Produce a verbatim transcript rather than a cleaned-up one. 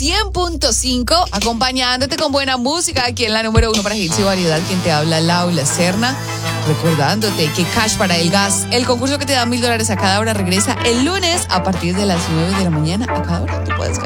cien punto cinco, acompañándote con buena música aquí en la número uno para hits y variedad. Quien te habla, Laura Serna. Recordándote que Cash para el Gas, el concurso que te da mil dólares a cada hora, regresa el lunes a partir de las nueve de la mañana. A cada hora tú puedes ganar.